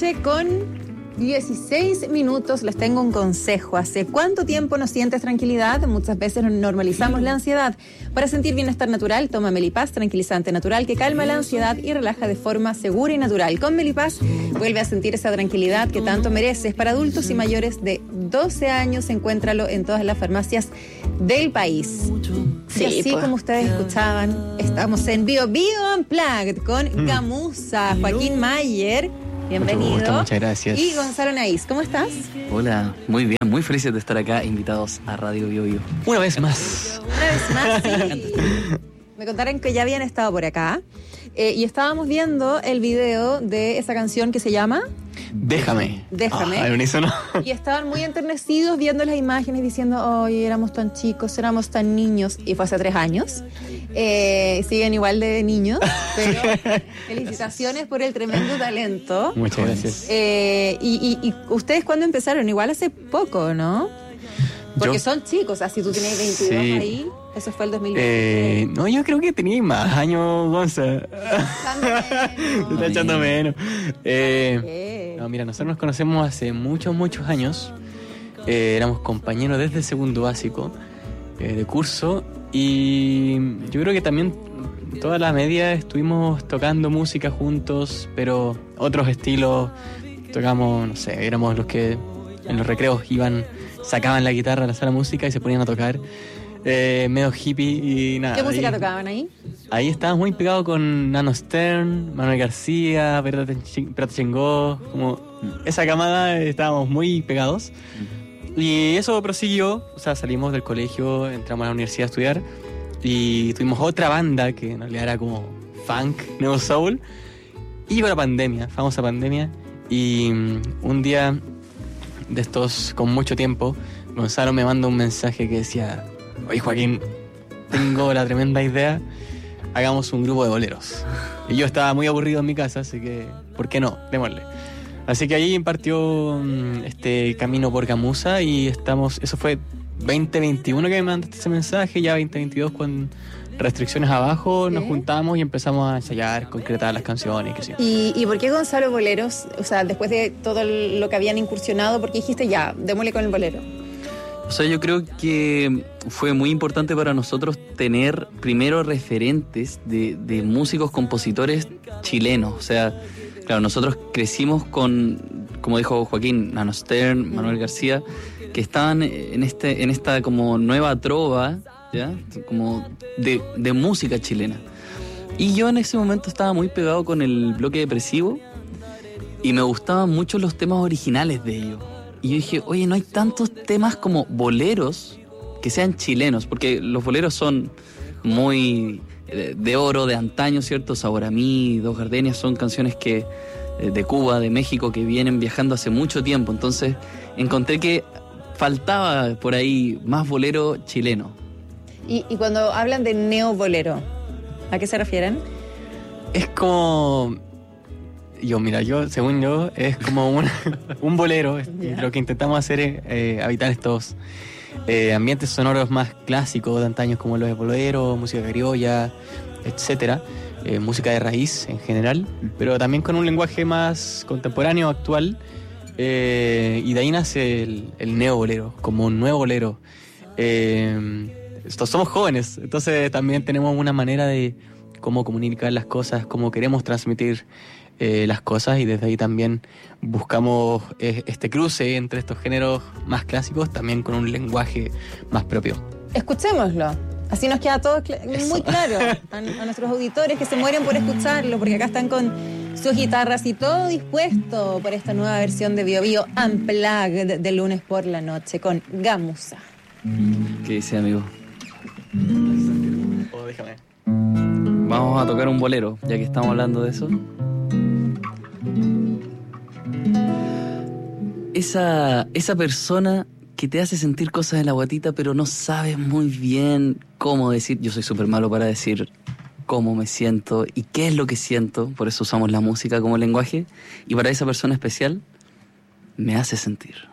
noche con 16 minutos. Les tengo un consejo. ¿Hace cuánto tiempo no sientes tranquilidad? Muchas veces normalizamos la ansiedad. Para sentir bienestar natural, toma Melipaz, tranquilizante natural que calma la ansiedad y relaja de forma segura y natural. Con Melipaz vuelve a sentir esa tranquilidad que tanto mereces. Para adultos y mayores de 12 años, encuéntralo en todas las farmacias del país. Sí, y así pues, como ustedes escuchaban, estamos en Bio Unplugged con Gamuza, Joaquín Mayer. Bienvenido. Muchas gracias. Y Gonzalo Naís, ¿cómo estás? Hola, muy bien, muy felices de estar acá, invitados a Radio Bio Bio. Una vez más. Sí. Me contaron que ya habían estado por acá y estábamos viendo el video de esa canción que se llama Déjame. Al unísono. Y estaban muy enternecidos viendo las imágenes diciendo, oye, éramos tan chicos, éramos tan niños. Y fue hace 3 años. Siguen igual de niños, pero felicitaciones por el tremendo talento. Muchas gracias. Y ustedes, ¿cuándo empezaron? Igual hace poco, ¿no? Porque son chicos, así tú tenías 22 sí. Ahí, eso fue el 2020. No, yo creo que tenía más años, Gonza. Te está echando menos. No, mira, nosotros nos conocemos hace muchos años. Éramos compañeros desde el segundo básico de curso. Y yo creo que también toda la media estuvimos tocando música juntos, pero otros estilos. Tocamos, no sé, éramos los que en los recreos sacaban la guitarra a la sala de música y se ponían a tocar. Medio hippie y nada. ¿Qué música tocaban ahí? Ahí estábamos muy pegados con Nano Stern, Manuel García, Perata Chengó, como esa camada estábamos muy pegados. Y eso prosiguió, o sea, salimos del colegio, entramos a la universidad a estudiar y tuvimos otra banda que en realidad era como funk, neo soul. Y llegó la pandemia, famosa pandemia, y un día de estos con mucho tiempo, Gonzalo me manda un mensaje que decía: oye, Joaquín, tengo la tremenda idea, hagamos un grupo de boleros. Y yo estaba muy aburrido en mi casa, así que, ¿por qué no? Démosle. Así que ahí partió este camino por Gamuza y eso fue 2021 que me mandaste ese mensaje, ya 2022 con restricciones abajo, ¿sí? Nos juntamos y empezamos a ensayar, concretar las canciones. ¿Y por qué Gonzalo Boleros? O sea, después de todo lo que habían incursionado, ¿por qué dijiste ya, démosle con el bolero? O sea, yo creo que fue muy importante para nosotros tener primero referentes de músicos, compositores chilenos. O sea, claro, nosotros crecimos con, como dijo Joaquín, Nano Stern, Manuel García, que estaban en esta como nueva trova, ¿ya? Como de música chilena. Y yo en ese momento estaba muy pegado con el bloque depresivo y me gustaban mucho los temas originales de ellos. Y yo dije, oye, no hay tantos temas como boleros que sean chilenos, porque los boleros son muy de oro, de antaño, ¿cierto? Sabor a mí, Dos Gardenias, son canciones que de Cuba, de México, que vienen viajando hace mucho tiempo. Entonces encontré que faltaba por ahí más bolero chileno. Y cuando hablan de neobolero, ¿a qué se refieren? Es como... según yo, es como un bolero. Lo que intentamos hacer es habitar estos ambientes sonoros más clásicos de antaños, como los de bolero, música criolla, etcétera, música de raíz en general, pero también con un lenguaje más contemporáneo, actual, y de ahí nace el neobolero, como un nuevo bolero. Somos jóvenes, entonces también tenemos una manera de cómo comunicar las cosas, cómo queremos transmitir las cosas, y desde ahí también buscamos este cruce entre estos géneros más clásicos, también con un lenguaje más propio. Escuchémoslo, así nos queda todo muy claro a nuestros auditores que se mueren por escucharlo, porque acá están con sus guitarras y todo dispuesto por esta nueva versión de Bio Bio Unplugged de lunes por la noche con Gamuza. ¿Qué dice, amigo? Déjame. Vamos a tocar un bolero, ya que estamos hablando de eso. Esa persona que te hace sentir cosas en la guatita, pero no sabes muy bien cómo decir. Yo soy súper malo para decir cómo me siento y qué es lo que siento, por eso usamos la música como lenguaje. Y para esa persona especial, me hace sentir.